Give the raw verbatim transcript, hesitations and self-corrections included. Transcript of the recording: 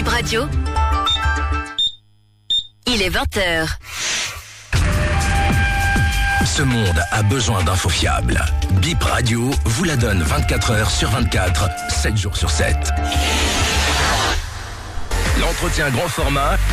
Bip Radio. Il est vingt heures. Ce monde a besoin d'infos fiables. Bip Radio vous la donne vingt-quatre heures sur vingt-quatre, sept jours sur sept. L'entretien grand format